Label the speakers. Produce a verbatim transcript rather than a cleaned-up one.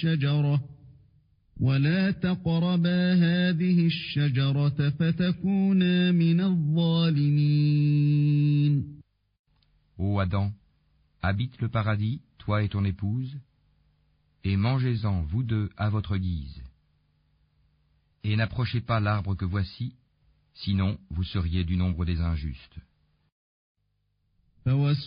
Speaker 1: الشجرة ولا تقربا هذه الشجرة فتكونا من الظالمين.
Speaker 2: Ô Adam, habite le paradis, toi et ton épouse, et mangez-en, vous deux, à votre guise. Et n'approchez pas l'arbre que voici, sinon vous seriez du nombre des injustes.